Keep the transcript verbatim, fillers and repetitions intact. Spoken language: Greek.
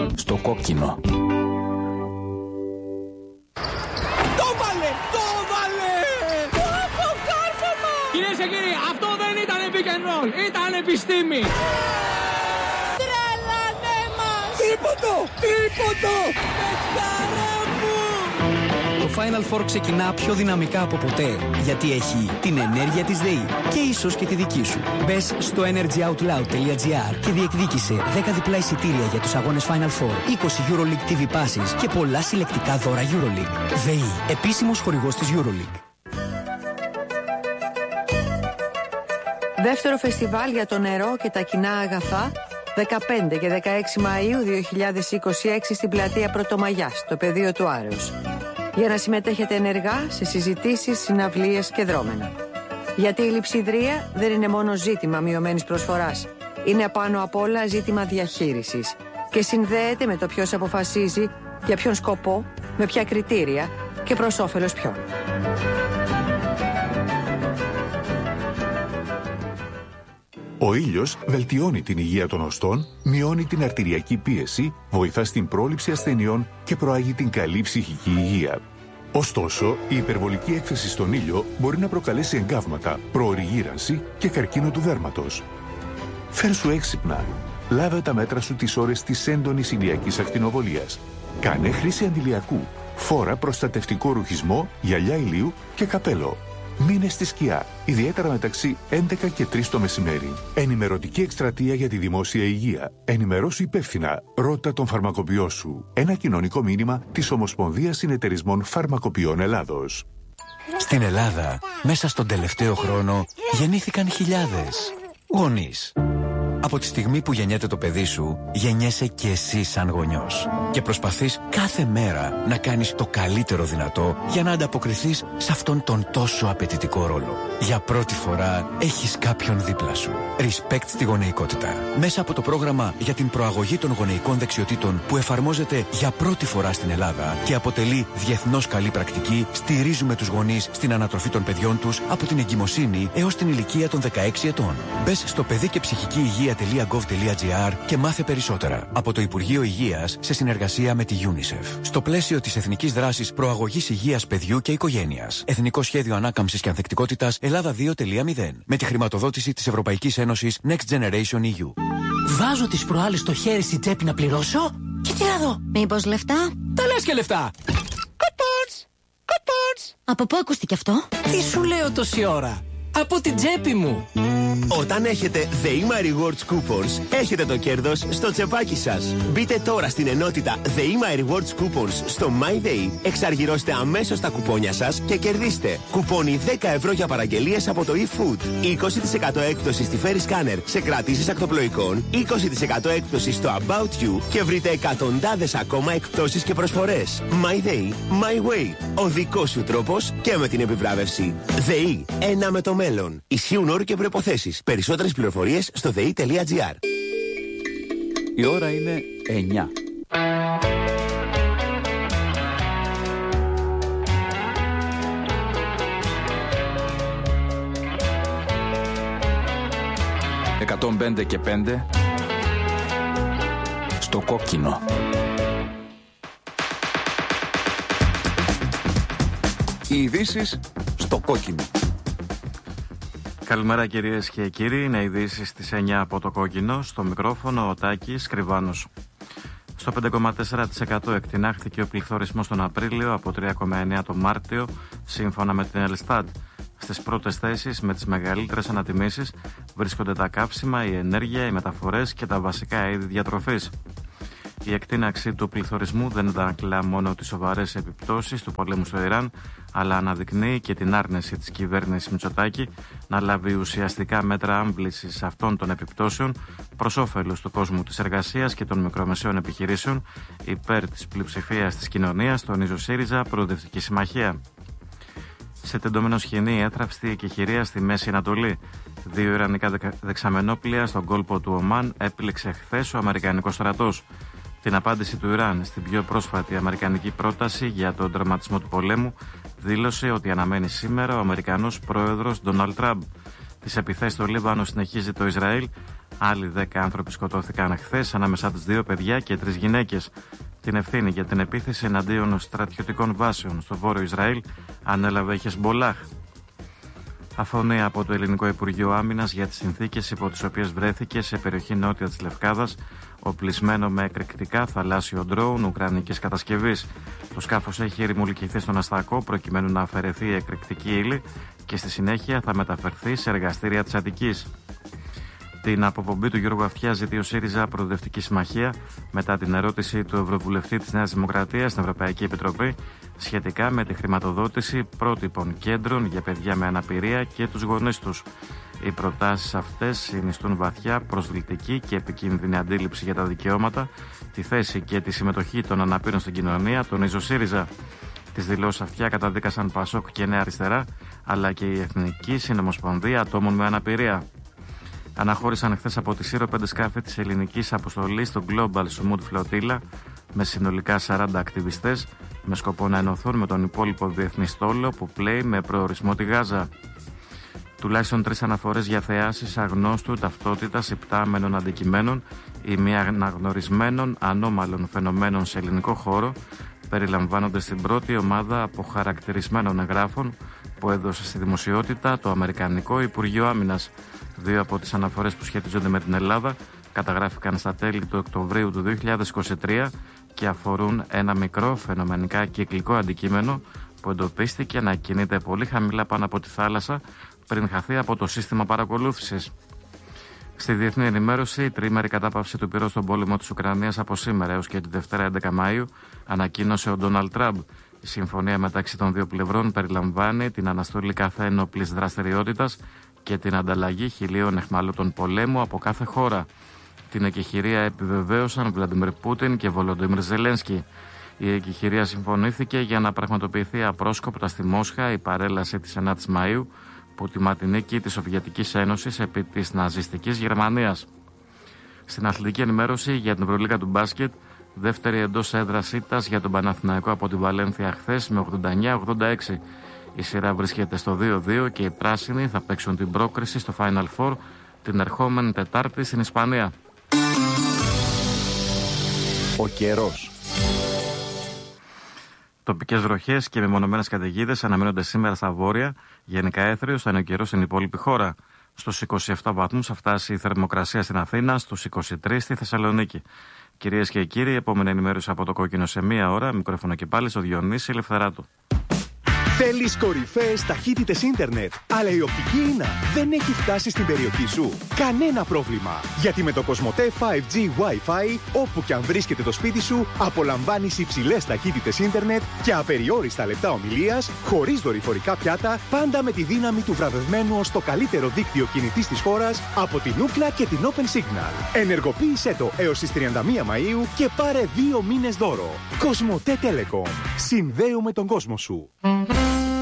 Στο κόκκινο. Το βάλε! Το βάλε! Το κάρφωμα! Κυρίες και κύριοι, αυτό δεν ήταν pick and roll, ήταν επιστήμη! Τρελανέ μας! Τρίποντο! Τρίποντο! Πεχτάρα μου! Το Final Four ξεκινά πιο δυναμικά από ποτέ, γιατί έχει την ενέργεια της ΔΕΗ και ίσως και τη δική σου. Μπες στο energyoutloud τελεία gr και διεκδίκησε δέκα διπλά εισιτήρια για τους αγώνες Final Four, είκοσι EuroLeague τι βι Passes και πολλά συλλεκτικά δώρα EuroLeague. ΔΕΗ, επίσημος χορηγός της EuroLeague. Δεύτερο φεστιβάλ για το νερό και τα κοινά αγαθά, δεκαπέντε και δεκαέξι Μαΐου δύο χιλιάδες είκοσι έξι στην πλατεία Πρωτομαγιάς, στο πεδίο του Άρεως. Για να συμμετέχετε ενεργά σε συζητήσεις, συναυλίες και δρόμενα. Γιατί η λειψιδρία δεν είναι μόνο ζήτημα μειωμένης προσφοράς. Είναι πάνω απ' όλα ζήτημα διαχείρισης και συνδέεται με το ποιος αποφασίζει, για ποιον σκοπό, με ποια κριτήρια και προς όφελος ποιον. Ο ήλιος βελτιώνει την υγεία των οστών, μειώνει την αρτηριακή πίεση, βοηθά στην πρόληψη ασθενειών και προάγει την καλή ψυχική υγεία. Ωστόσο, η υπερβολική έκθεση στον ήλιο μπορεί να προκαλέσει εγκάβματα, προωρή γύρανση και καρκίνο του δέρματος. Φέρσου έξυπνα. Λάβε τα μέτρα σου τις ώρες της έντονης ηλιακής ακτινοβολίας. Κάνε χρήση αντιλιακού. Φόρα προστατευτικό ρουχισμό, γυαλιά ηλίου και καπέλο. Μείνε στη σκιά, ιδιαίτερα μεταξύ έντεκα και τρεις το μεσημέρι. Ενημερωτική εκστρατεία για τη δημόσια υγεία. Ενημερώσου υπεύθυνα. Ρώτα τον φαρμακοποιό σου. Ένα κοινωνικό μήνυμα της Ομοσπονδίας Συνεταιρισμών Φαρμακοποιών Ελλάδος. Στην Ελλάδα, μέσα στον τελευταίο χρόνο, γεννήθηκαν χιλιάδες γονείς. Από τη στιγμή που γεννιέται το παιδί σου, γεννιέσαι και εσύ σαν γονιός. Και προσπαθείς κάθε μέρα να κάνεις το καλύτερο δυνατό για να ανταποκριθείς σε αυτόν τον τόσο απαιτητικό ρόλο. Για πρώτη φορά έχεις κάποιον δίπλα σου. Respect στη γονεϊκότητα. Μέσα από το πρόγραμμα για την προαγωγή των γονεϊκών δεξιοτήτων που εφαρμόζεται για πρώτη φορά στην Ελλάδα και αποτελεί διεθνώς καλή πρακτική, στηρίζουμε τους γονείς στην ανατροφή των παιδιών τους από την εγκυμοσύνη έως την ηλικία των δεκαέξι ετών. Μπες στο παιδί και ψυχική υγεία τελεία γκοβ τελεία τζι άρ και μάθε περισσότερα από το Υπουργείο Υγείας σε συνεργασία με τη UNICEF. Στο πλαίσιο της Εθνικής Δράσης Προαγωγής Υγείας Παιδιού και Οικογένειας. Εθνικό Σχέδιο Ανάκαμψης και Ανθεκτικότητας Ελλάδα δύο τελεία μηδέν. Με τη χρηματοδότηση της Ευρωπαϊκής Ένωσης Next Generation ι γιου. Βάζω τις προάλλες στο χέρι στην τσέπη να πληρώσω και τι να δω. Μήπως λεφτά? Τα λες και λεφτά. Κουπόνς, κουπόνς. Από πού ακούστηκε αυτό? Τι σου λέω τόση ώρα? Από την τσέπη μου. Όταν έχετε ΔΕΗ My Rewards Coupons, έχετε το κέρδος στο τσεπάκι σας. Μπείτε τώρα στην ενότητα ΔΕΗ My Rewards Coupons στο MyDEI, εξαργυρώστε αμέσως τα κουπόνια σας και κερδίστε κουπόνι δέκα ευρώ για παραγγελίες από το eFood, είκοσι τοις εκατό έκπτωση στη Ferry Scanner σε κρατήσεις ακτοπλοϊκών, είκοσι τοις εκατό έκπτωση στο About You και βρείτε εκατοντάδες ακόμα εκπτώσεις και προσφορές. MyDEI, My Way. Ο δικός σου τρόπος και με την επιβράβευση. ΔΕΗ, ένα με το μέλλον. Ισχύουν όροι και προϋποθέσεις. Περισσότερες πληροφορίες στο δεη τελεία τζι άρ. Η ώρα είναι εννιά. εκατόν πέντε και πέντε στο κόκκινο. Οι ειδήσεις στο κόκκινο. Καλημέρα κυρίες και κύριοι, είναι ειδήσεις στις εννιά από το κόκκινο. Στο μικρόφωνο ο Τάκης Κρυβάνος. Στο πέντε κόμμα τέσσερα τοις εκατό εκτινάχθηκε ο πληθωρισμός τον Απρίλιο από τρία κόμμα εννέα τοις εκατό το Μάρτιο, σύμφωνα με την Ελστάτ. Στις πρώτες θέσεις με τις μεγαλύτερες ανατιμήσεις βρίσκονται τα καύσιμα, η ενέργεια, οι μεταφορές και τα βασικά είδη διατροφής. Η εκτείναξη του πληθωρισμού δεν αντανακλά μόνο τις σοβαρές επιπτώσεις του πολέμου στο Ιράν, αλλά αναδεικνύει και την άρνηση της κυβέρνησης Μητσοτάκη να λάβει ουσιαστικά μέτρα άμβλησης αυτών των επιπτώσεων προς όφελος του κόσμου της εργασίας και των μικρομεσαίων επιχειρήσεων, υπέρ της πλειοψηφίας της κοινωνίας, τονίζει ο ΣΥΡΙΖΑ Προοδευτική Συμμαχία. Σε τεντωμένο σκηνή, έθραυστη εκεχηρία στη Μέση Ανατολή. Δύο ιρανικά δεξαμενόπλια στον κόλπο του Ομάν έπληξε χθες ο Αμερικανικός στρατός. Την απάντηση του Ιράν στην πιο πρόσφατη αμερικανική πρόταση για τον τερματισμό του πολέμου δήλωσε ότι αναμένει σήμερα ο Αμερικανός πρόεδρος Ντόναλντ Τραμπ. Τις επιθέσεις στο Λίβανο συνεχίζει το Ισραήλ, Άλλοι δέκα άνθρωποι σκοτώθηκαν χθες, ανάμεσά τους δύο παιδιά και τρεις γυναίκες. Την ευθύνη για την επίθεση εναντίον στρατιωτικών βάσεων στο βόρειο Ισραήλ ανέλαβε η Χεσμπολάχ. Αφωνεί από το Ελληνικό Υπουργείο Άμυνας για τις συνθήκες υπό τις οποίες βρέθηκε σε περιοχή νότια της Λευκάδας, οπλισμένο με εκρηκτικά θαλάσσιο ντρόουν ουκρανικής κατασκευής. Το σκάφος έχει ρημουλκηθεί στον Αστακό προκειμένου να αφαιρεθεί η εκρηκτική ύλη και στη συνέχεια θα μεταφερθεί σε εργαστήρια της Αττικής. Την αποπομπή του Γιώργου Αυτιά ζητεί ο ΣΥΡΙΖΑ Προοδευτική Συμμαχία μετά την ερώτηση του Ευρωβουλευτή της Νέας Δημοκρατίας στην Ευρωπαϊκή Επιτροπή σχετικά με τη χρηματοδότηση πρότυπων κέντρων για παιδιά με αναπηρία και τους γονείς τους. Οι προτάσεις αυτές συνιστούν βαθιά προσβλητική και επικίνδυνη αντίληψη για τα δικαιώματα, τη θέση και τη συμμετοχή των αναπήρων στην κοινωνία, τονίζει ο ΣΥΡΙΖΑ. Τις δηλώσεις Αυτιά καταδίκασαν Πασόκ και Νέα Αριστερά, αλλά και η Εθνική Συνομοσπονδία Ατόμων με Αναπηρία. Αναχώρησαν χθες από τη Σύρο πέντε σκάφη της ελληνικής αποστολής στο Global Sumut Flotilla με συνολικά σαράντα ακτιβιστές με σκοπό να ενωθούν με τον υπόλοιπο διεθνή στόλο που πλέει με προορισμό τη Γάζα. Τουλάχιστον τρεις αναφορές για θεάσεις αγνώστου ταυτότητας υπτάμενων αντικειμένων ή μη αναγνωρισμένων ανώμαλων φαινομένων σε ελληνικό χώρο περιλαμβάνονται στην πρώτη ομάδα αποχαρακτηρισμένων εγγράφων που έδωσε στη δημοσιότητα το Αμερικανικό Υπουργείο Άμυνας. Δύο από τις αναφορές που σχετίζονται με την Ελλάδα καταγράφηκαν στα τέλη του Οκτωβρίου του δύο χιλιάδες είκοσι τρία και αφορούν ένα μικρό φαινομενικά κυκλικό αντικείμενο που εντοπίστηκε να κινείται πολύ χαμηλά πάνω από τη θάλασσα πριν χαθεί από το σύστημα παρακολούθησης. Στη διεθνή ενημέρωση, η τριήμερη κατάπαυση του πυρός στον πόλεμο της Ουκρανίας από σήμερα έως και τη Δευτέρα έντεκα Μαΐου ανακοίνωσε ο Ντόναλντ Τραμπ. Η συμφωνία μεταξύ των δύο πλευρών περιλαμβάνει την αναστολή κάθε ένοπλης δραστηριότητας και την ανταλλαγή χιλίων αιχμαλώτων πολέμου από κάθε χώρα. Την εκεχηρία επιβεβαίωσαν Βλαντιμίρ Πούτιν και Βολοντίμιρ Ζελένσκι. Η εκεχηρία συμφωνήθηκε για να πραγματοποιηθεί απρόσκοπτα στη Μόσχα η παρέλαση της ενάτης Μαΐου που τιμά την νίκη της Σοβιετικής Ένωσης επί της ναζιστικής Γερμανίας. Στην αθλητική ενημέρωση για την Ευρωλίγα του μπάσκετ, δεύτερη εντός έδρας ήττας για τον Παναθηναϊκό από τη Βαλένθια χθες με ογδόντα εννιά ογδόντα έξι. Η σειρά βρίσκεται στο δύο δύο και οι πράσινοι θα παίξουν την πρόκριση στο Final Four την ερχόμενη Τετάρτη στην Ισπανία. Ο καιρός. Τοπικές βροχές και μεμονωμένες καταιγίδες αναμένονται σήμερα στα βόρεια. Γενικά έθριος θα είναι ο καιρός στην υπόλοιπη χώρα. Στους είκοσι επτά βαθμούς θα φτάσει η θερμοκρασία στην Αθήνα, στους είκοσι τρεις στη Θεσσαλονίκη. Κυρίες και κύριοι, επόμενη ενημέρωση από το Κόκκινο σε μία ώρα. Μικρόφωνο και πάλι στο Διονύση Ελευθεράτου. Θέλεις κορυφαίες ταχύτητες ίντερνετ, αλλά η οπτική ίνα δεν έχει φτάσει στην περιοχή σου? Κανένα πρόβλημα, γιατί με το Κοσμοτέ φάιβ τζι Wi-Fi, όπου και αν βρίσκεται το σπίτι σου, απολαμβάνεις υψηλές ταχύτητες ίντερνετ και απεριόριστα λεπτά ομιλίας, χωρίς δορυφορικά πιάτα, πάντα με τη δύναμη του βραβευμένου ως το καλύτερο δίκτυο κινητής της χώρας από την Ookla και την Open Signal. Ενεργοποίησέ το έως τις τριάντα μία Μαΐου και πάρε δύο μήνες δώρο. Κοσμοτέ Telecom. Συνδέουμε τον κόσμο σου.